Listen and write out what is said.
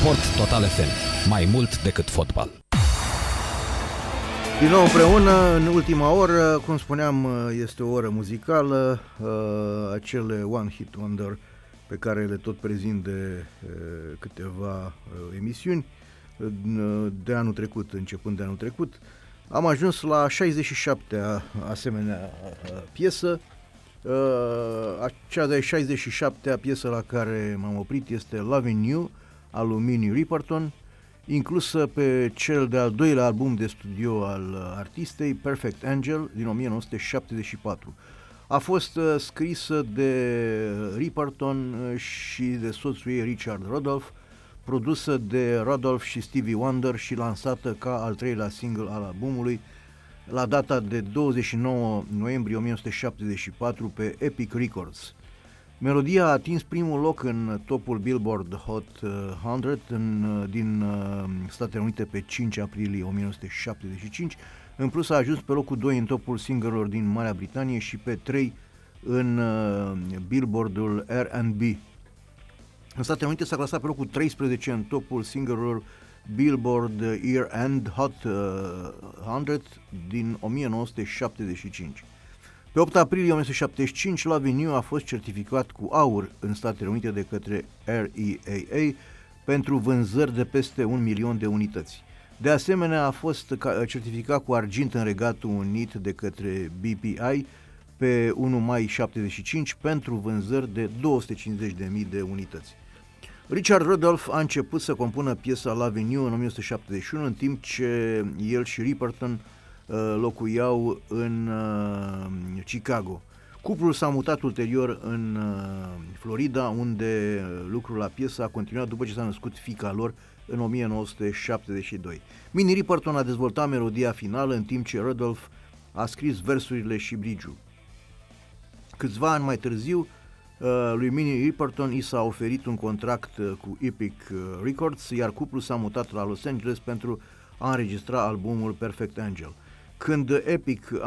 Sport Total FM. Mai mult decât fotbal. Din nou împreună, în ultima oră, cum spuneam, este o oră muzicală, acele One Hit Wonder pe care le tot prezint de câteva emisiuni de anul trecut, începând de anul trecut. Am ajuns la 67-a asemenea piesă. Cea de 67-a piesă la care m-am oprit este Lovin' You al lui Minnie Riperton, inclusă pe cel de-al doilea album de studio al artistei, Perfect Angel, din 1974. A fost scrisă de Riperton și de soțul ei Richard Rudolph, produsă de Rudolph și Stevie Wonder și lansată ca al treilea single al albumului la data de 29 noiembrie 1974 pe Epic Records. Melodia a atins primul loc în topul Billboard Hot 100 din Statele Unite pe 5 aprilie 1975. În plus a ajuns pe locul 2 în topul singlelor din Marea Britanie și pe 3 în Billboardul R&B. În Statele Unite s-a clasat pe locul 13 în topul singlelor Billboard Year End Hot 100 din 1975. Pe 8 aprilie 1975, Lovin' You a fost certificat cu aur în Statele Unite de către REAA pentru vânzări de peste 1 milion de unități. De asemenea, a fost certificat cu argint în Regatul Unit de către BPI pe 1 mai 75 pentru vânzări de 250.000 de unități. Richard Rudolph a început să compună piesa Lovin' You în 1971, în timp ce el și Riperton locuiau în Chicago. Cuplul s-a mutat ulterior în Florida, unde lucrul la piesă a continuat după ce s-a născut fiica lor în 1972. Minnie Riperton a dezvoltat melodia finală, în timp ce Rudolph a scris versurile și bridge-ul. Câțiva ani mai târziu, lui Minnie Riperton i s-a oferit un contract cu Epic Records, iar cuplul s-a mutat la Los Angeles pentru a înregistra albumul Perfect Angel. Când Epic